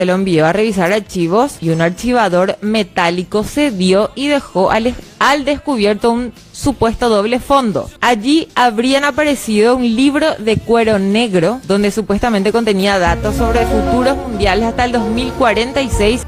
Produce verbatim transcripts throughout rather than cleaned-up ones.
Se lo envió a revisar archivos y un archivador metálico cedió y dejó al, al descubierto un supuesto doble fondo. Allí habrían aparecido un libro de cuero negro donde supuestamente contenía datos sobre futuros mundiales hasta el dos mil cuarenta y seis.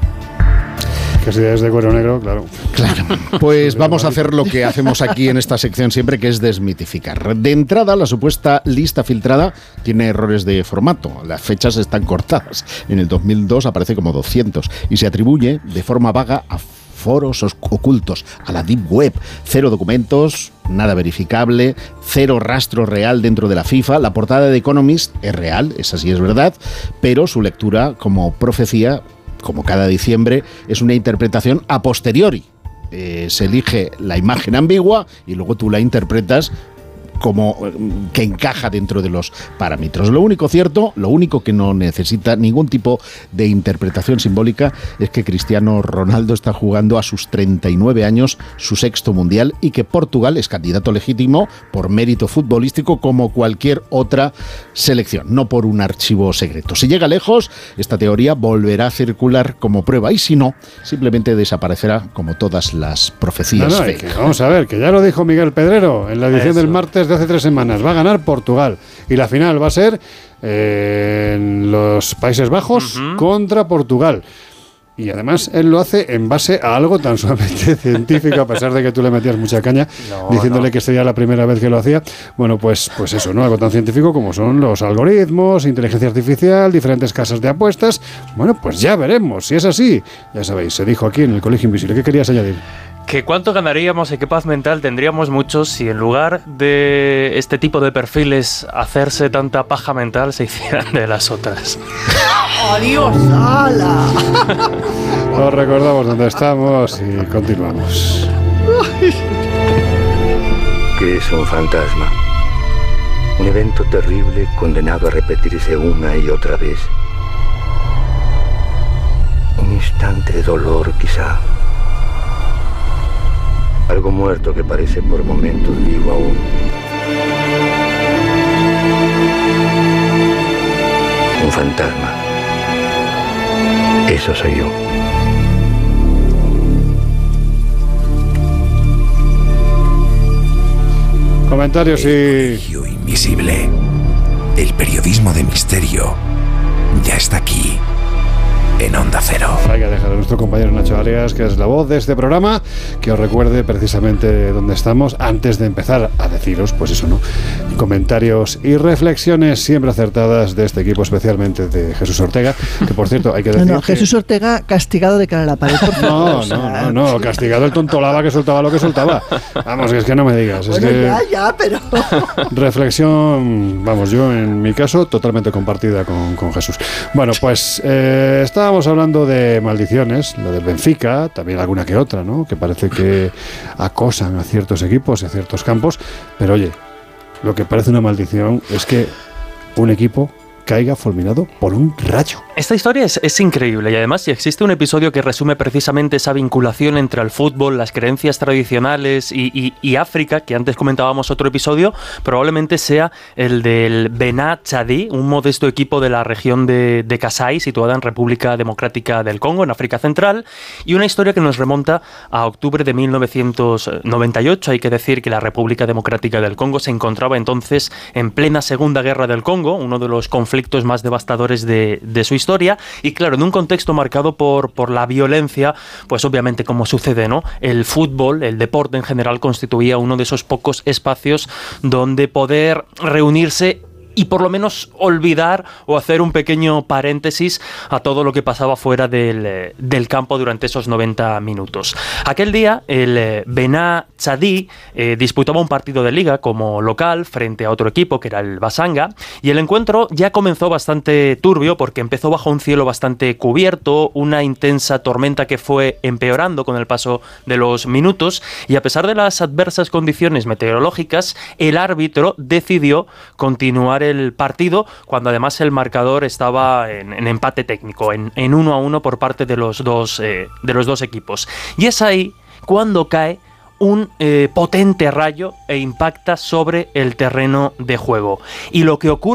Que si es de cuero negro, claro. Claro. Pues vamos a hacer lo que hacemos aquí en esta sección siempre, que es desmitificar. De entrada, la supuesta lista filtrada tiene errores de formato. Las fechas están cortadas. En el dos mil dos aparece como doscientos y se atribuye de forma vaga a foros ocultos, a la Deep Web. Cero documentos, nada verificable, cero rastro real dentro de la FIFA. La portada de The Economist es real, esa sí es verdad, pero su lectura como profecía, como cada diciembre, es una interpretación a posteriori. Eh, se elige la imagen ambigua y luego tú la interpretas como que encaja dentro de los parámetros. Lo único cierto, lo único que no necesita ningún tipo de interpretación simbólica es que Cristiano Ronaldo está jugando a sus treinta y nueve años su sexto mundial y que Portugal es candidato legítimo por mérito futbolístico como cualquier otra selección, no por un archivo secreto. Si llega lejos, esta teoría volverá a circular como prueba y si no, simplemente desaparecerá como todas las profecías. No, no, fake. que, vamos a ver, que ya lo dijo Miguel Pedrero en la edición Eso. del martes de hace tres semanas. Va a ganar Portugal y la final va a ser eh, en los Países Bajos uh-huh. contra Portugal. Y además él lo hace en base a algo tan sumamente científico, a pesar de que tú le metías mucha caña no, diciéndole no. que sería la primera vez que lo hacía. Bueno, pues, pues eso, ¿no? Algo tan científico como son los algoritmos, inteligencia artificial, diferentes casas de apuestas. Bueno, pues ya veremos si es así. Ya sabéis, se dijo aquí en el Colegio Invisible. ¿Qué querías añadir? Que cuánto ganaríamos y qué paz mental tendríamos muchos si en lugar de este tipo de perfiles hacerse tanta paja mental se hicieran de las otras. ¡Adiós, ala! Os recordamos dónde estamos y continuamos. ¿Qué es un fantasma? Un evento terrible condenado a repetirse una y otra vez. Un instante de dolor, quizá. Algo muerto que parece por momentos vivo aún. Un fantasma. Eso soy yo. Comentarios y... El Colegio Invisible. El periodismo de misterio ya está aquí. En Onda Cero. Hay que dejar a nuestro compañero Nacho Arias, que es la voz de este programa, que os recuerde precisamente dónde estamos antes de empezar a deciros, pues eso, ¿no? Comentarios y reflexiones siempre acertadas de este equipo, especialmente de Jesús Ortega, que por cierto hay que decir No, no, que... Jesús Ortega castigado de cara a la pared, por favor. No, no, no, no, castigado el tontolaba que soltaba lo que soltaba. Vamos, es que no me digas. Es bueno, que... ya, ya, pero... Reflexión, vamos, yo en mi caso, totalmente compartida con, con Jesús. Bueno, pues eh, estábamos hablando de maldiciones, lo del Benfica, también alguna que otra, ¿no? Que parece que acosan a ciertos equipos y a ciertos campos, pero oye, lo que parece una maldición es que un equipo caiga fulminado por un rayo. Esta historia es, es increíble y además si existe un episodio que resume precisamente esa vinculación entre el fútbol, las creencias tradicionales y, y, y África, que antes comentábamos otro episodio, probablemente sea el del Bená Chadí, un modesto equipo de la región de, de Kasai, situada en República Democrática del Congo, en África Central, y una historia que nos remonta a octubre de mil novecientos noventa y ocho. Hay que decir que la República Democrática del Congo se encontraba entonces en plena Segunda Guerra del Congo, uno de los conflictos conflictos más devastadores de, de su historia y claro, en un contexto marcado por, por la violencia, pues obviamente como sucede, ¿no? El fútbol, el deporte en general constituía uno de esos pocos espacios donde poder reunirse y por lo menos olvidar o hacer un pequeño paréntesis a todo lo que pasaba fuera del, del campo durante esos noventa minutos. Aquel día el Bená Chadí eh, disputaba un partido de liga como local frente a otro equipo que era el Basanga y el encuentro ya comenzó bastante turbio porque empezó bajo un cielo bastante cubierto, una intensa tormenta que fue empeorando con el paso de los minutos y a pesar de las adversas condiciones meteorológicas, el árbitro decidió continuar el partido cuando además el marcador estaba en, en empate técnico, en, en uno a uno por parte de los dos, eh, de los dos equipos. Y es ahí cuando cae un eh, potente rayo e impacta sobre el terreno de juego. Y lo que ocurre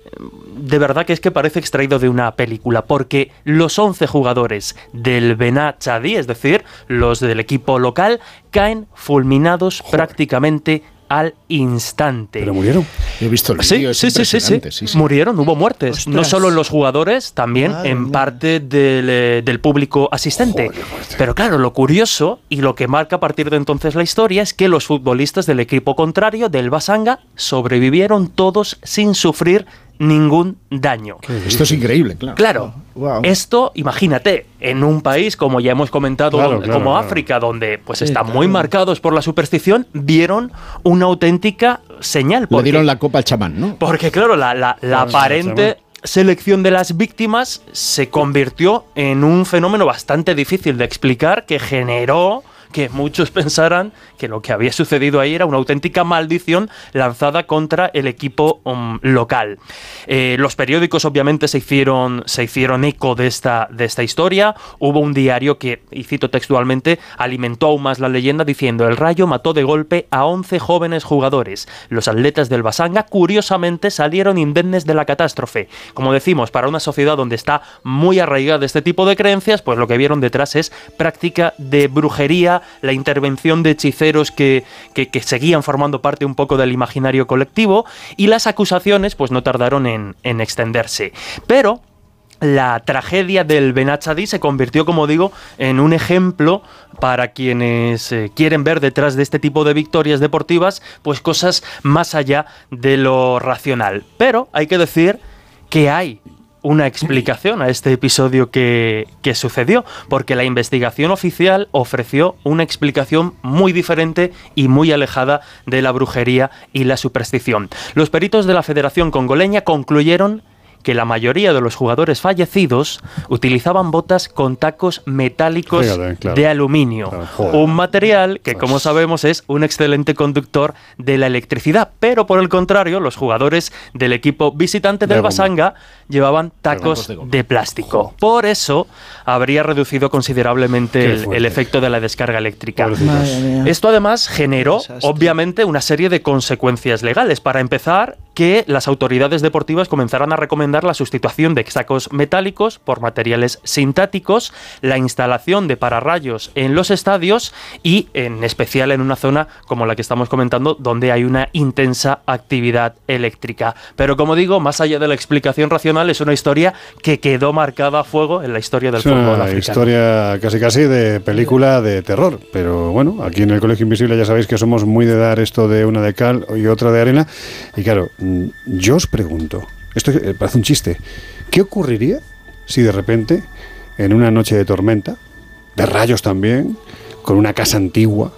de verdad que es que parece extraído de una película, porque los once jugadores del Bennat Chadi, es decir, los del equipo local, caen fulminados Joder. prácticamente al instante. ¿Pero murieron? He visto el sí, vídeo, sí, sí, sí, sí, sí, sí. Murieron, hubo muertes. Ostras. No solo en los jugadores, también Madre en mía. parte del, del público asistente. Joder, Pero claro, lo curioso y lo que marca a partir de entonces la historia es que los futbolistas del equipo contrario, del Basanga, sobrevivieron todos sin sufrir ningún daño. Esto es increíble, claro. Claro, wow. Esto, imagínate, en un país, como ya hemos comentado, claro, donde, claro, como claro. África, donde pues sí, están claro. muy marcados por la superstición, vieron una auténtica señal. Porque, le dieron la copa al chamán, ¿no? Porque, claro, la, la, la claro, aparente selección de las víctimas se convirtió en un fenómeno bastante difícil de explicar, que generó que muchos pensaran que lo que había sucedido ahí era una auténtica maldición lanzada contra el equipo um, local. Eh, los periódicos obviamente se hicieron, se hicieron eco de esta, de esta historia. Hubo un diario que, y cito textualmente, alimentó aún más la leyenda diciendo: el Rayo mató de golpe a once jóvenes jugadores. Los atletas del Basanga, curiosamente, salieron indemnes de la catástrofe. Como decimos, para una sociedad donde está muy arraigada este tipo de creencias, pues lo que vieron detrás es práctica de brujería, la intervención de hechiceros que, que, que seguían formando parte un poco del imaginario colectivo, y las acusaciones pues no tardaron en, en extenderse. Pero la tragedia del Bennat Chadi se convirtió, como digo, en un ejemplo para quienes eh, quieren ver detrás de este tipo de victorias deportivas pues cosas más allá de lo racional. Pero hay que decir que hay una explicación a este episodio que, que sucedió, porque la investigación oficial ofreció una explicación muy diferente y muy alejada de la brujería y la superstición. Los peritos de la Federación Congoleña concluyeron que la mayoría de los jugadores fallecidos utilizaban botas con tacos metálicos Fíjate, claro. de aluminio, claro, un material que, como sabemos, es un excelente conductor de la electricidad. Pero, por el contrario, los jugadores del equipo visitante del de Basanga llevaban tacos de, de plástico. Por eso habría reducido considerablemente el, el efecto de la descarga eléctrica. Esto, además, generó, obviamente, una serie de consecuencias legales. Para empezar, que las autoridades deportivas comenzaran a recomendar la sustitución de sacos metálicos por materiales sintéticos, la instalación de pararrayos en los estadios y en especial en una zona como la que estamos comentando, donde hay una intensa actividad eléctrica. Pero, como digo, más allá de la explicación racional, es una historia que quedó marcada a fuego en la historia del es fútbol africano. Una historia casi casi de película de terror, pero bueno, aquí en el Colegio Invisible ya sabéis que somos muy de dar esto de una de cal y otra de arena, y claro, yo os pregunto, esto parece un chiste, ¿qué ocurriría si de repente, en una noche de tormenta, de rayos también, con una casa antigua,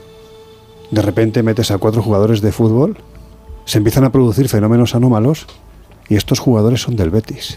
de repente metes a cuatro jugadores de fútbol, se empiezan a producir fenómenos anómalos y estos jugadores son del Betis?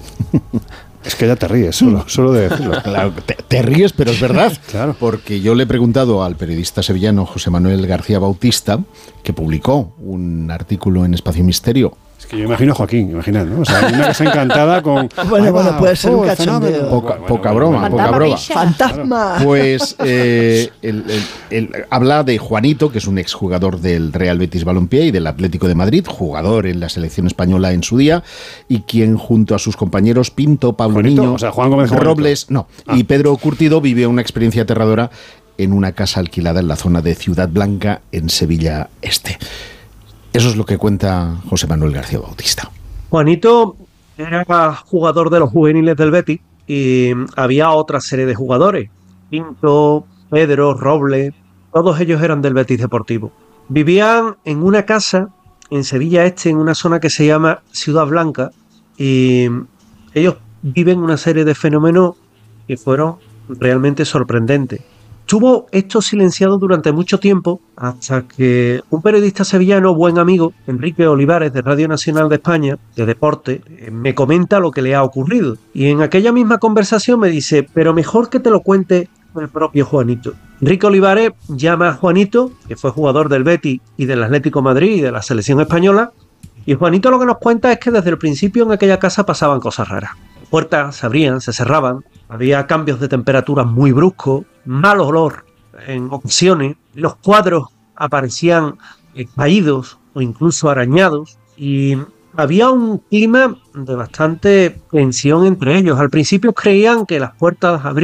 Es que ya te ríes, solo, solo de decirlo. Claro, te, te ríes, pero es verdad. Claro. Porque yo le he preguntado al periodista sevillano José Manuel García Bautista, que publicó un artículo en Espacio Misterio. Es que yo imagino a Joaquín, imaginad, ¿no? O sea, una casa encantada con... Bueno, bueno, va, puede ser oh, un cachondeo. Poca, bueno, poca bueno, broma, bueno, poca broma. ¡Fantasma! Pues eh, el, el, el, habla de Juanito, que es un exjugador del Real Betis Balompié y del Atlético de Madrid, jugador en la selección española en su día, y quien junto a sus compañeros Pinto, Pablo Juanito, Niño, o sea, Juan Gómez Robles, no, ah. y Pedro Curtido vivió una experiencia aterradora en una casa alquilada en la zona de Ciudad Blanca, en Sevilla Este. Eso es lo que cuenta José Manuel García Bautista. Juanito era jugador de los juveniles del Betis y había otra serie de jugadores. Pinto, Pedro, Robles, todos ellos eran del Betis Deportivo. Vivían en una casa en Sevilla Este, en una zona que se llama Ciudad Blanca, y ellos viven una serie de fenómenos que fueron realmente sorprendentes. Estuvo esto silenciado durante mucho tiempo hasta que un periodista sevillano, buen amigo, Enrique Olivares, de Radio Nacional de España, de deporte, me comenta lo que le ha ocurrido. Y en aquella misma conversación me dice, pero mejor que te lo cuente el propio Juanito. Enrique Olivares llama a Juanito, que fue jugador del Betis y del Atlético de Madrid y de la selección española, y Juanito lo que nos cuenta es que desde el principio en aquella casa pasaban cosas raras. Puertas se abrían, se cerraban, había cambios de temperatura muy bruscos, mal olor en ocasiones, los cuadros aparecían caídos o incluso arañados, y había un clima de bastante tensión entre ellos. Al principio creían que las puertas abrían